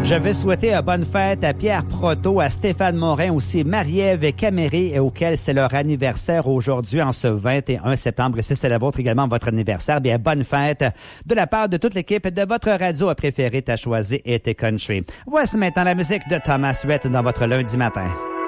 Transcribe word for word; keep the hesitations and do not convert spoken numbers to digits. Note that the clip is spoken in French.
Je veux souhaiter une bonne fête à Pierre Proto, à Stéphane Morin, aussi Marie-Ève Caméré, auquel c'est leur anniversaire aujourd'hui en ce vingt et un septembre. Et si c'est la vôtre également, votre anniversaire, bien, bonne fête de la part de toute l'équipe de votre radio préférée, t'as choisi et t'es country. Voici maintenant la musique de Thomas Rhett dans votre lundi matin.